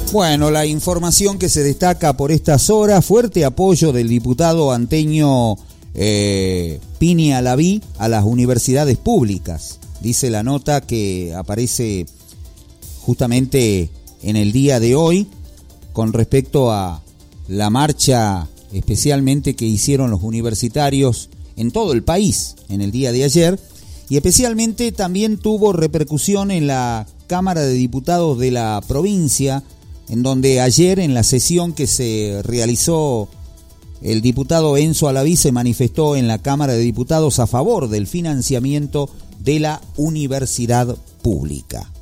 Bueno, la información que se destaca por estas horas, fuerte apoyo del diputado anteño Pini Alaví a las universidades públicas. Dice la nota que aparece justamente en el día de hoy con respecto a la marcha especialmente que hicieron los universitarios en todo el país en el día de ayer, y especialmente también tuvo repercusión en la Cámara de Diputados de la provincia, en donde ayer en la sesión que se realizó el diputado Enzo Alaví se manifestó en la Cámara de Diputados a favor del financiamiento de la universidad pública.